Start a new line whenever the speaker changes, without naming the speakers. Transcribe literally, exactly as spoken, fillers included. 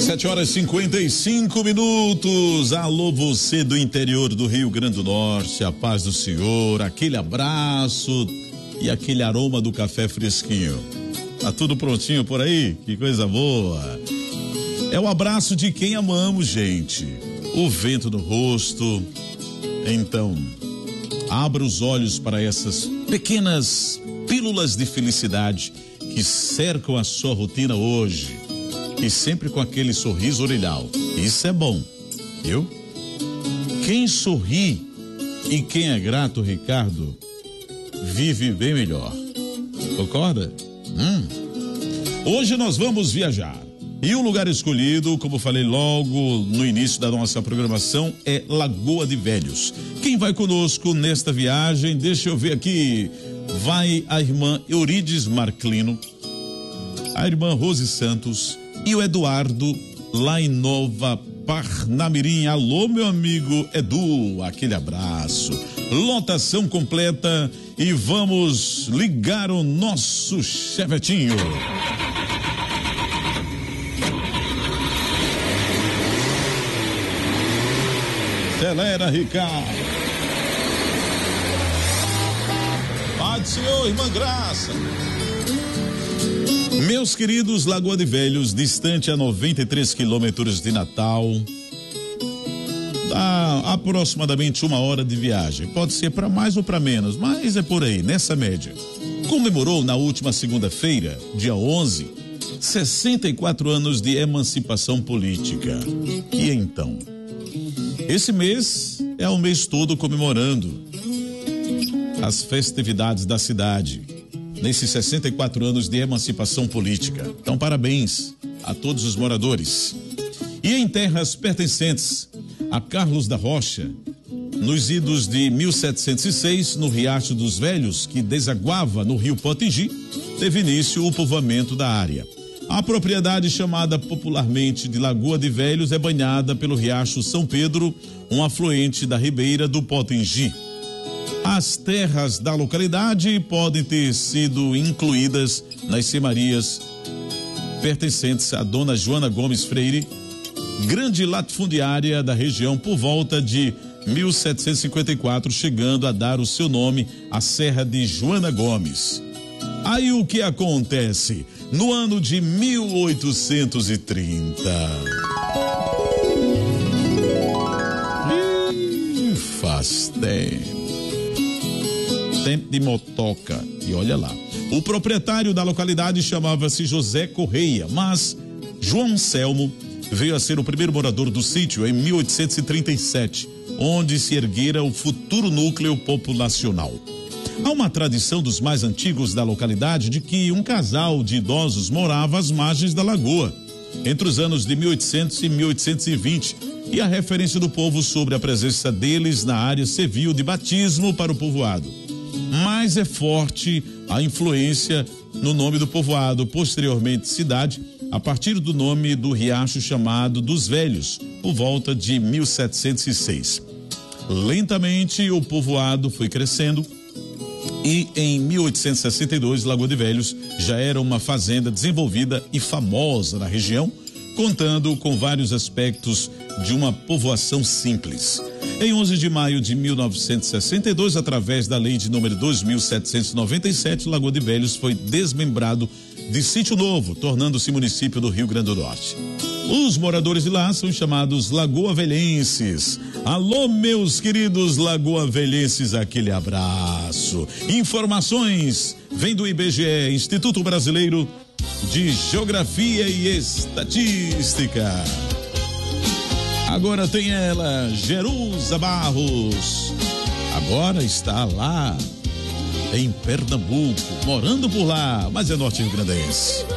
sete horas e cinquenta e cinco minutos. Alô, você do interior do Rio Grande do Norte, a paz do Senhor, aquele abraço e aquele aroma do café fresquinho. Tá tudo prontinho por aí? Que coisa boa. É o abraço de quem amamos, gente. O vento no rosto. Então, abra os olhos para essas pequenas pílulas de felicidade que cercam a sua rotina hoje. E sempre com aquele sorriso orelhal. Isso é bom, viu? Quem sorri e quem é grato, Ricardo, vive bem melhor. Concorda? Hum. Hoje nós vamos viajar. E o lugar escolhido, como falei logo no início da nossa programação, é Lagoa de Velhos. Quem vai conosco nesta viagem? Deixa eu ver aqui. Vai a irmã Eurides Marclino, a irmã Rose Santos e o Eduardo, lá em Nova Parnamirim. Alô, meu amigo Edu, aquele abraço. Lotação completa e vamos ligar o nosso chevetinho. Acelera, Ricardo. Pai do Senhor, irmã Graça. Meus queridos, Lagoa de Velhos, distante a noventa e três quilômetros de Natal, dá aproximadamente uma hora de viagem. Pode ser para mais ou para menos, mas é por aí, nessa média. Comemorou na última segunda-feira, dia onze, sessenta e quatro anos de emancipação política. E então? Esse mês é o mês todo comemorando as festividades da cidade, nesses sessenta e quatro anos de emancipação política. Então, parabéns a todos os moradores. E em terras pertencentes a Carlos da Rocha, nos idos de mil setecentos e seis, no Riacho dos Velhos, que desaguava no rio Potengi, teve início o povoamento da área. A propriedade, chamada popularmente de Lagoa de Velhos, é banhada pelo Riacho São Pedro, um afluente da ribeira do Potengi. As terras da localidade podem ter sido incluídas nas semarias pertencentes a Dona Joana Gomes Freire, grande latifundiária da região, por volta de mil setecentos e cinquenta e quatro, chegando a dar o seu nome à Serra de Joana Gomes. Aí o que acontece? No ano de mil oitocentos e trinta. Ih, faz tempo. Tempo de motoca. E olha lá. O proprietário da localidade chamava-se José Correia, mas João Selmo veio a ser o primeiro morador do sítio em mil oitocentos e trinta e sete, onde se erguera o futuro núcleo populacional. Há uma tradição dos mais antigos da localidade de que um casal de idosos morava às margens da lagoa, entre os anos de mil e oitocentos e mil oitocentos e vinte, e a referência do povo sobre a presença deles na área serviu de batismo para o povoado. Mas é forte a influência no nome do povoado, posteriormente cidade, a partir do nome do riacho chamado dos Velhos, por volta de mil setecentos e seis. Lentamente o povoado foi crescendo e em mil oitocentos e sessenta e dois, Lagoa de Velhos já era uma fazenda desenvolvida e famosa na região, contando com vários aspectos de uma povoação simples. Em onze de maio de mil novecentos e sessenta e dois, através da lei de número dois mil setecentos e noventa e sete, Lagoa de Velhos foi desmembrado de Sítio Novo, tornando-se município do Rio Grande do Norte. Os moradores de lá são chamados lagoavelhenses. Alô, meus queridos lagoavelhenses, aquele abraço. Informações vem do I B G E, Instituto Brasileiro de Geografia e Estatística. Agora tem ela, Jerusa Barros. Agora está lá em Pernambuco, morando por lá, mas é norte-rio-grandense.